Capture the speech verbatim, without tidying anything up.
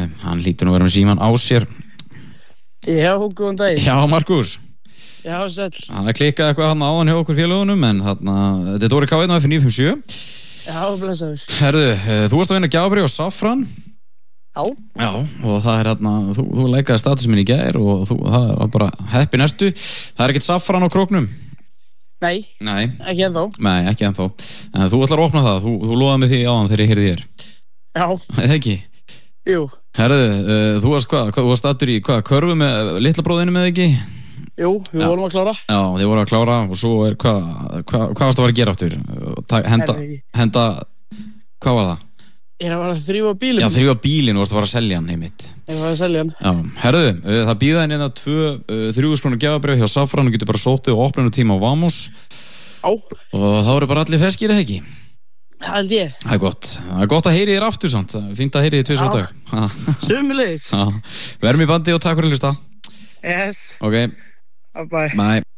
hann lítur nú að vera með síman á sér. Já, góðan dag. Já, Markus. Já, sæll. Það klikkaði eitthvað hann áðan hjá okkur félagunum, en þarna, þetta er Dóri K einn á F níu fimm sjö. Já, blessaður. Herðu, þú varst að vinna gjafabréf á Safran. Já. Já, og það er hérna, þú, þú leikaði status minn í gær og þú, það var bara heppin ertu. Það er ekkert Safran á króknum. Nei, Nei, ekki ennþá. nei, ekki ennþá. En þú ætlar að opna það, þú, þú lofaði mig því áðan þegar ég heyrði þér. Já, Eða ekki? jú, Herðu, uh, þú varst hvað, hvað, þú varst stattur í hvað, körfu með litla bróðinu með ekki? jú, við Já. vorum að klára. Já, þið voru að klára og svo er hvað, hvað, hvað varst að fara að gera aftur? Ta- Henda, Herðu ekki. henda, hvað var það? Ég er að fara að þrýfa bílum. Já, þrjúa bílinn og varst að fara að selja hann heimitt. Ég er að fara að selja hann. Já, herðu, uh, það býða henni hérna tvö, uh, þrjú skrónur gjafabréf hjá Safran og getur bara sóttið og opnunum tíma á Vamos Já, og þá eru bara allir feskir eða ekki? það held ég. Það er gott, það er gott að heyri þér aftur samt, það er fínt að heyri þér tvisvar á Já. dag. Sömulegis. Já, verðum í bandi og takk fyrir að hlusta. Yes, Ok, bye. bye.